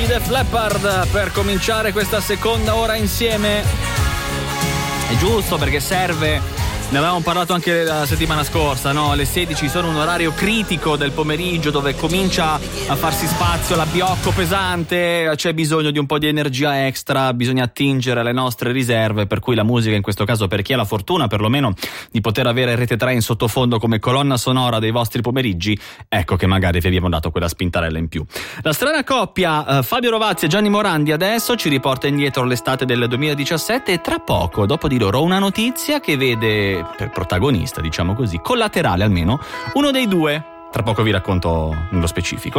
Def Leppard per cominciare questa seconda ora insieme. È giusto, perché serve. Ne avevamo parlato anche la settimana scorsa, no? Le 16 sono un orario critico del pomeriggio dove comincia a farsi spazio l'abbiocco pesante, c'è bisogno di un po' di energia extra, bisogna attingere alle nostre riserve, per cui la musica in questo caso, per chi ha la fortuna perlomeno di poter avere Rete 3 in sottofondo come colonna sonora dei vostri pomeriggi, ecco che magari vi abbiamo dato quella spintarella in più. La strana coppia Fabio Rovazzi e Gianni Morandi adesso ci riporta indietro l'estate del 2017 e tra poco, dopo di loro, una notizia che vede per protagonista, diciamo così, collaterale almeno, uno dei due. Tra poco vi racconto nello specifico.